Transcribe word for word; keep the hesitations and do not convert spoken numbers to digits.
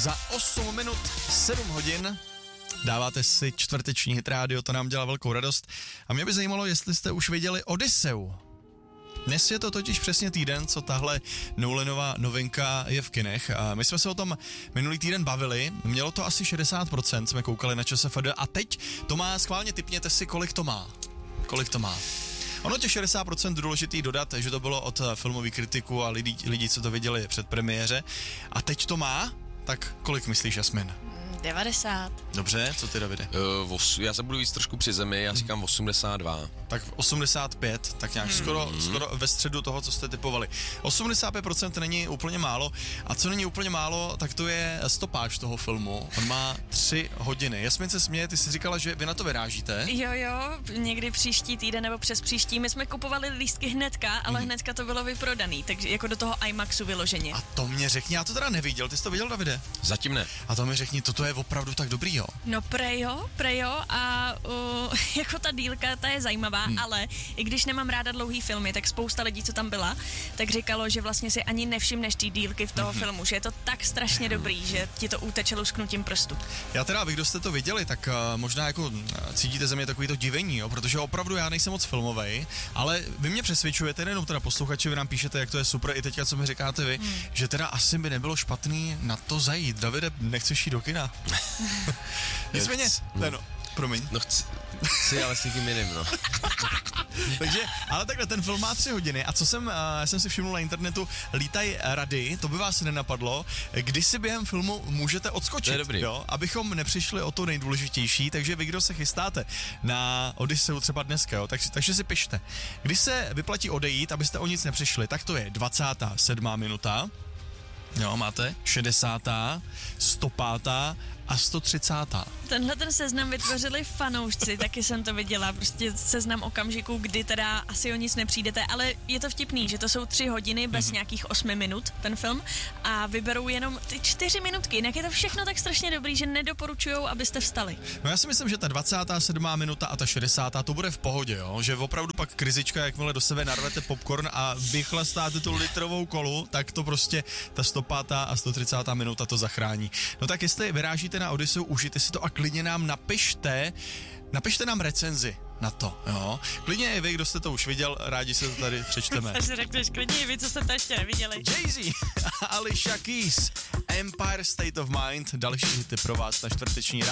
Za osm minut sedm hodin dáváte si čtvrteční Hit Radio, to nám dělá velkou radost. A mě by zajímalo, jestli jste už viděli Odysseu. Dnes je to totiž přesně týden, co tahle Nolanová novinka je v kinech. A my jsme se o tom minulý týden bavili, mělo to asi šedesát procent, jsme koukali na ČSFD a teď to má, schválně tipněte si, kolik to má. Kolik to má. Ono těch šedesát procent důležitý dodat, že to bylo od filmových kritiků a lidí, lidí, co to viděli před premiéře. A teď to má? Tak kolik myslíš, Jasmin? devadesát. Dobře, co ty, Davide? Uh, os, já se budu víc trošku při zemi, já říkám osmdesát dva. Tak osmdesát pět, tak nějak hmm. skoro, skoro ve středu toho, co jste typovali. osmdesát pět procent není úplně málo a co není úplně málo, tak to je stopáž toho filmu. On má tři hodiny. Jasmin se směje, ty jsi říkala, že vy na to vyrážíte. Jo, jo, někdy příští týden nebo přes příští. My jsme kupovali lístky hnedka, ale hmm. hnedka to bylo vyprodaný, takže jako do toho IMAXu vyloženě. A to mě řekni, já to teda neviděl, ty jsi to viděl, Davide? Zatím ne. A to mi řekni, toto je opravdu tak dobrý, jo? No prejo, prejo a uh, jako ta dílka, ta je zajímavá, hmm. ale i když nemám ráda dlouhý filmy, tak spousta lidí, co tam byla, tak říkalo, že vlastně si ani nevšimneš té dílky v toho hmm. filmu, že je to tak strašně dobrý, že ti to uteče lusknutím prstu. Já teda, vy, kdo jste to viděli, tak uh, možná jako cítíte ze mě takový to divení, jo? Protože opravdu já nejsem moc filmovej, ale vy mě přesvědčujete, nejenom teda posluchači, vy nám píšete, jak to je super, i teďka, co mi říkáte vy, hmm. že teda asi by nebylo špatný na to zajít. Davide, nechceš jít do kina? Nicméně, no, no, promiň. No chci, chci ale s někým jiným, no. Takže, ale takhle, ten film má tři hodiny a co jsem, já jsem si všiml na internetu, lítaj rady, to by vás nenapadlo, kdy si během filmu můžete odskočit, to je dobrý. Jo, abychom nepřišli o to nejdůležitější, takže vy, kdo se chystáte na Odysseu třeba dneska, jo, tak, takže si pište, kdy se vyplatí odejít, abyste o nic nepřišli, tak to je dvacátá sedmá minuta, jo, máte šedesátá, sto pátá a sto třicátá. Tenhle ten seznam vytvořili fanoušci, taky jsem to viděla, prostě seznam okamžiků, kdy teda asi o nic nepřijdete, ale je to vtipný, že to jsou tři hodiny bez mm-hmm. nějakých osmi minut, ten film, a vyberou jenom ty čtyři minutky, jinak je to všechno tak strašně dobrý, že nedoporučujou, abyste vstali. No já si myslím, že ta dvacátá sedmá minuta a ta šedesátá to bude v pohodě, jo, že opravdu pak krizička, jakmile do sebe narvete popcorn a vychlastáte tu litrovou kolu, tak to prostě ta sto pátá a sto třicátá minuta to zachrání. No tak jestli vyrážíte na Odysseu, užijte si to a klidně nám napište, napište nám recenzi na to, jo. Klidně i vy, kdo jste to už viděl, rádi se to tady přečteme. Takže řekneš, klidně i vy, co jste to ještě neviděli. Jay-Z, Alicia Keys, Empire State of Mind, další hity pro vás na čtvrteční ráno.